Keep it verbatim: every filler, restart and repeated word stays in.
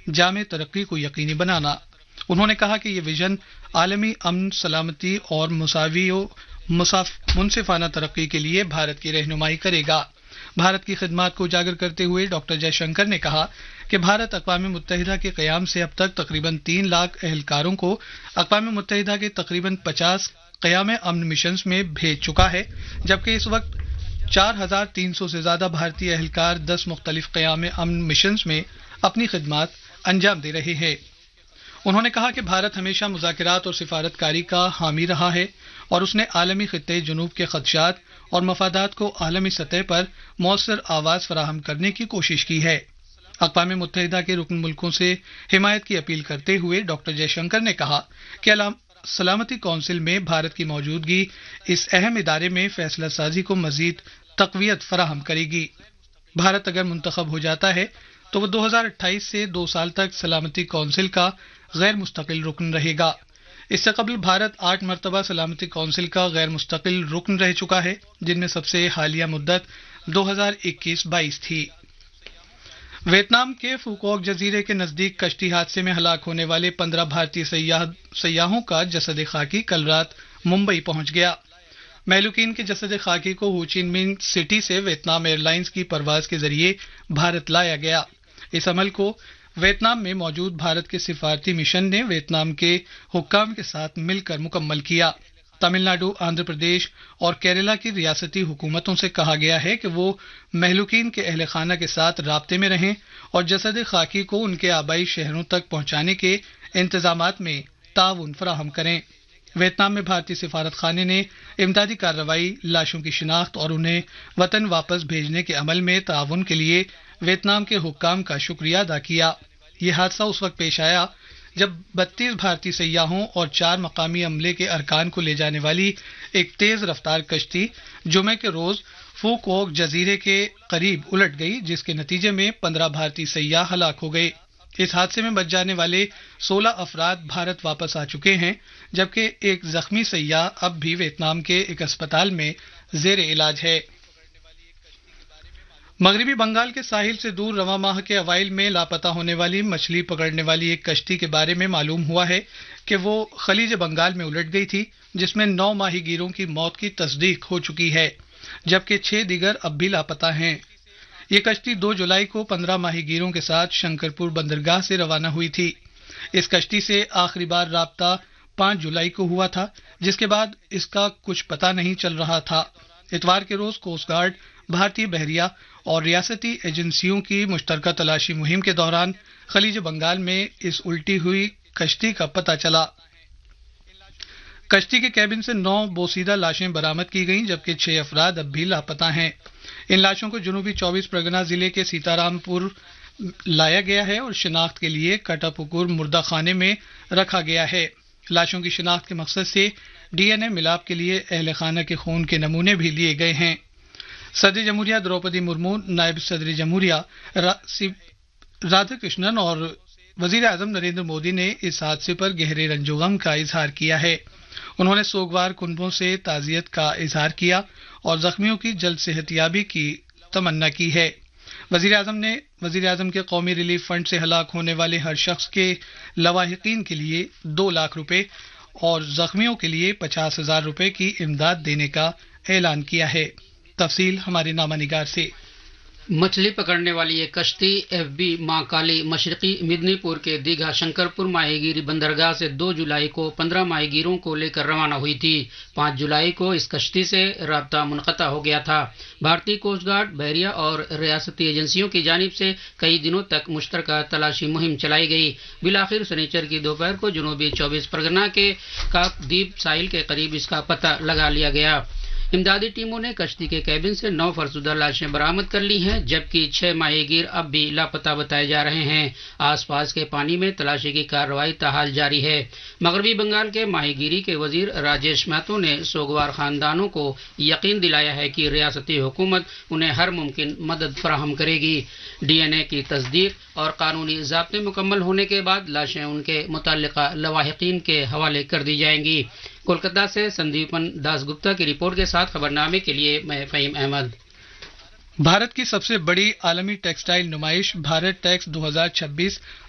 जामे तरक्की को यकीनी बनाना। उन्होंने कहा कि ये विजन आलमी अमन, सलामती और मुसावी मुनसिफाना तरक्की के लिए भारत की रहनुमाई करेगा। भारत की खिदमत को उजागर करते हुए डॉक्टर जयशंकर ने कहा कि भारत अक़वाम मुत्तहिदा के क़याम से अब तक तकरीबन तीन लाख एहलकारों को अक़वाम मुत्तहिदा के तकरीबन पचास क़याम अमन मिशन में भेज चुका है, जबकि इस वक्त चार हजार तीन सौ से ज्यादा भारतीय एहलकार दस मुख्तलिफ क़याम अमन मिशन में अपनी खिदमत अंजाम दे रहे हैं। उन्होंने कहा कि भारत हमेशा मुज़ाकरात और सिफारतकारी का हामी रहा है और उसने आलमी खित्ते जुनूब के खदशात और मफादात को आलमी सतह पर मौसर आवाज़ फराहम करने की कोशिश की है। अक़वाम मुत्तहिदा के रुकन मुल्कों से हिमायत की अपील करते हुए डॉक्टर जयशंकर ने कहा कि सलामती कौंसिल में भारत की मौजूदगी इस अहम इदारे में फैसला साजी को मजीद तक़वियत फराहम करेगी। भारत अगर मुंतखब हो जाता है तो वह दो हजार अट्ठाईस से दो साल तक सलामती कौंसिल का गैर मुस्तकिल रुकन रहेगा। इससे कबल भारत आठ मरतबा सलामती कौंसिल का गैर मुस्तकिल रुकन रह चुका है, जिनमें सबसे हालिया मुद्दत दो हजार इक्कीस बाईस थी। वियतनाम के फूकॉक जजीरे के नजदीक कश्ती हादसे में हलाक होने वाले पंद्रह भारतीय सयाह, सयाहों का जसद खाकी कल रात मुंबई पहुंच गया। महलूकीन के जसद खाकी को हो ची मिन्ह सिटी से वियतनाम एयरलाइंस की परवाज के जरिए भारत लाया गया। इस अमल को वियतनाम में मौजूद भारत के सिफारती मिशन ने वियतनाम के हुक्काम के साथ मिलकर मुकम्मल किया। तमिलनाडु, आंध्र प्रदेश और केरला की रियासती हुकूमतों से कहा गया है कि वो महलूकीन के अहल खाना के साथ राब्ते में रहें और जसद खाकी को उनके आबाई शहरों तक पहुंचाने के इंतजामात में ताउन फराहम करें। वियतनाम में भारतीय सिफारत खाने ने इमदादी कार्रवाई, लाशों की शिनाख्त और उन्हें वतन वापस भेजने के अमल में ताउन के लिए वियतनाम के हुक्काम का शुक्रिया अदा किया। ये हादसा उस वक्त पेश आया जब बत्तीस भारतीय सयाहों और चार मकामी अमले के अरकान को ले जाने वाली एक तेज रफ्तार कश्ती जुमे के रोज फूकॉक जजीरे के करीब उलट गई, जिसके नतीजे में पंद्रह भारतीय सयाह हलाक हो गए। इस हादसे में बच जाने वाले सोलह अफराद भारत वापस आ चुके हैं, जबकि एक जख्मी सयाह अब भी वियतनाम के एक अस्पताल में जेर इलाज है। मगरबी बंगाल के साहिल से दूर रवां माह के अवाइल में लापता होने वाली मछली पकड़ने वाली एक कश्ती के बारे में मालूम हुआ है कि वो खलीज बंगाल में उलट गई थी, जिसमें नौ माहीगीरों की मौत की तस्दीक हो चुकी है, जबकि छह दीगर अब भी लापता हैं। ये कश्ती दो जुलाई को पंद्रह माहीगीरों के साथ शंकरपुर बंदरगाह से रवाना हुई थी। इस कश्ती से आखिरी बार राब्ता पांच जुलाई को हुआ था, जिसके बाद इसका कुछ पता नहीं चल रहा था। इतवार के रोज कोस्ट गार्ड, भारतीय बहरिया और रियासती एजेंसियों की मुश्तरका तलाशी मुहिम के दौरान खलीज बंगाल में इस उल्टी हुई कश्ती का पता चला। कश्ती के कैबिन से नौ बोसीदा लाशें बरामद की गईं, जबकि छह अफराद अब भी लापता हैं। इन लाशों को जनूबी चौबीस परगना जिले के सीतारामपुर लाया गया है और शिनाख्त के लिए कटापुकुर मुर्दा खाने में रखा गया है। लाशों की शिनाख्त के मकसद से डीएनए मिलाप के लिए अहल खाना के खून के नमूने भी लिए गए हैं। सदर जमहूरिया द्रौपदी मुर्मू, नायब सदर जमहूरिया राधा कृष्णन और वजीर आजम नरेंद्र मोदी ने इस हादसे पर गहरे रंजो गम का इजहार किया है। उन्होंने सोगवार कुनबों से ताजियत का इजहार किया और जख्मियों की जल्द सेहतयाबी की तमन्ना की है। वजीर आजम ने वजीर आजम के कौमी रिलीफ फंड से हलाक होने वाले हर शख्स के लवाहिकीन के लिए दो लाख रुपए और जख्मियों के लिए पचास हजार रुपए की इमदाद देने का ऐलान किया है। तफसील हमारे नामानिगार से। मछली पकड़ने वाली एक कश्ती एफ बी मां काली मशरकी मिदनीपुर के दीघा शंकरपुर माहीगीरी बंदरगाह से दो जुलाई को पंद्रह माहीगीरों को लेकर रवाना हुई थी। पाँच जुलाई को इस कश्ती से राब्ता मुनक़ता हो गया था। भारतीय कोस्ट गार्ड, बहरिया और रियासती एजेंसियों की जानिब से कई दिनों तक मुश्तरका तलाशी मुहिम चलाई गई। बिलाखिर शनिचर की दोपहर को जनूबी चौबीस परगना के काकद्वीप साहिल के करीब इसका पता लगा लिया गया। इमदादी टीमों ने कश्ती के कैबिन से नौ फरसुदा लाशें बरामद कर ली हैं, जबकि छह माहीगीर अब भी लापता बताए जा रहे हैं। आसपास के पानी में तलाशी की कार्रवाई ताहाल जारी है। मगरबी बंगाल के माहीगीरी के वजीर राजेश महतो ने सोगवार खानदानों को यकीन दिलाया है कि रियासती हुकूमत उन्हें हर मुमकिन मदद फराहम करेगी। डीएनए की तस्दीक और कानूनी ज़ाब्ते मुकम्मल होने के बाद लाशें उनके मुतल्लिका लवाहिकीन के हवाले कर दी जाएंगी। कोलकाता से संदीपन दासगुप्ता की रिपोर्ट के साथ खबरनामे के लिए मैं फहीम अहमद। भारत की सबसे बड़ी आलमी टेक्सटाइल नुमाइश भारत टेक्स दो हजार छब्बीस